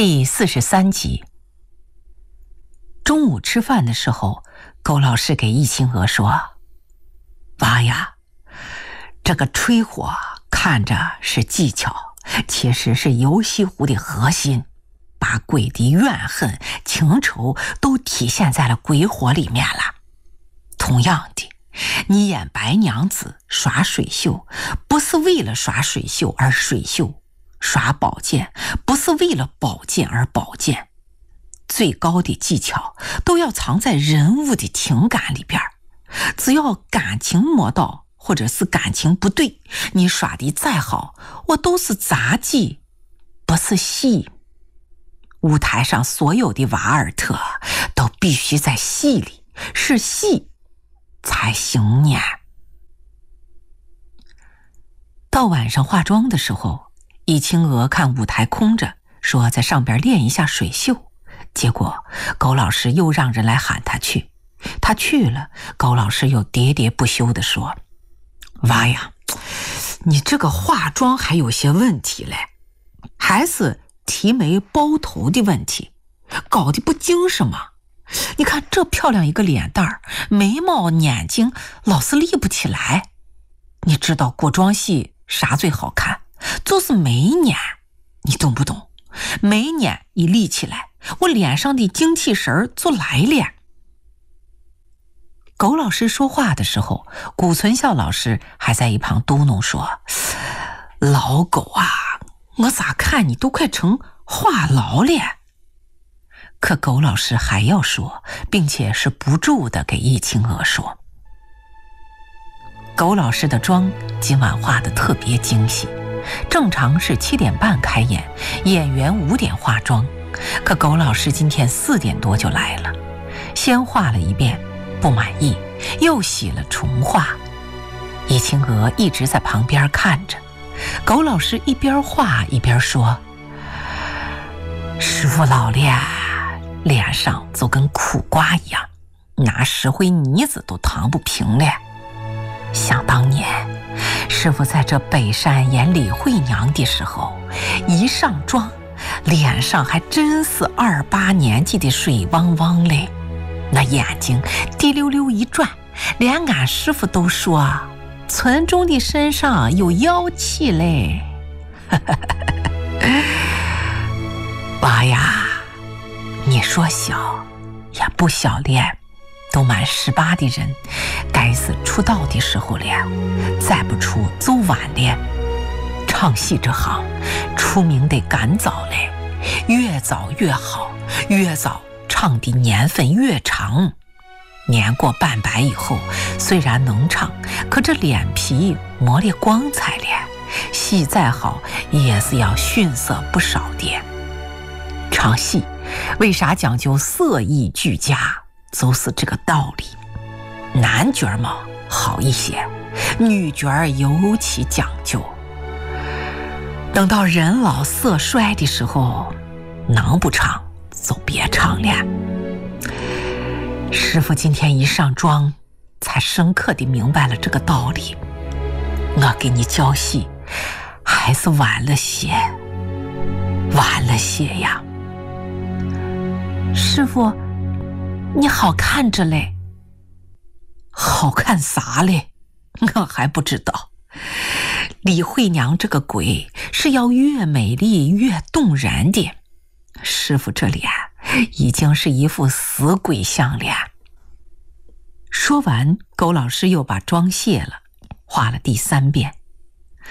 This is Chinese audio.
第43集。中午吃饭的时候，狗老师给易清娥说：“娃呀，这个吹火看着是技巧，其实是游戏壶的核心，把鬼的怨恨、情仇都体现在了鬼火里面了。同样的，你演白娘子耍水袖，不是为了耍水袖而水袖，耍宝剑不是为了宝剑而宝剑，最高的技巧都要藏在人物的情感里边。只要感情磨到，或者是感情不对，你耍的再好，我都是杂技，不是戏。舞台上所有的瓦尔特都必须在戏里，是戏才行呢。”到晚上化妆的时候，易清娥看舞台空着，说在上边练一下水袖，结果狗老师又让人来喊他去。他去了，狗老师又喋喋不休地说：“娃呀，你这个化妆还有些问题嘞，还是提眉包头的问题，搞得不精神吗？你看这漂亮一个脸蛋儿，眉毛眼睛老是立不起来。你知道古装戏啥最好看？就是眉眼，你懂不懂？眉眼一立起来，我脸上的精气神就来了。”狗老师说话的时候，谷存孝老师还在一旁嘟哝说：“老狗啊，我咋看你都快成话痨了。”可狗老师还要说，并且是不住地给易清娥说。狗老师的妆今晚化得特别精细，正常是7点半开演，演员5点化妆，可狗老师今天4点多就来了，先化了一遍，不满意，又洗了重化。易清娥一直在旁边看着，狗老师一边画一边说：“师傅老了，脸上就跟苦瓜一样，拿石灰泥子都淌不平了。想当年师傅在这北山演李慧娘的时候，一上妆脸上还真是28年纪的水汪汪嘞，那眼睛滴溜溜一转，连俺师傅都说村中的身上有妖气嘞。娃呀，你说小也不小了，都满18的人，该是出道的时候了，再不出就晚了。唱戏这行出名得赶早嘞，越早越好，越早唱的年份越长。年过半百以后，虽然能唱，可这脸皮磨裂光彩了，戏再好也是要逊色不少的。唱戏为啥讲究色艺俱佳，就是这个道理。男角嘛好一些，女角尤其讲究。等到人老色衰的时候，能不唱就别唱了。师傅今天一上妆，才深刻地明白了这个道理。我给你教戏，还是晚了些，晚了些呀。师傅，你好看着嘞。好看啥嘞？我还不知道。李慧娘这个鬼是要越美丽越动人的，师傅这脸已经是一副死鬼相了。说完，狗老师又把妆卸了，画了第3遍，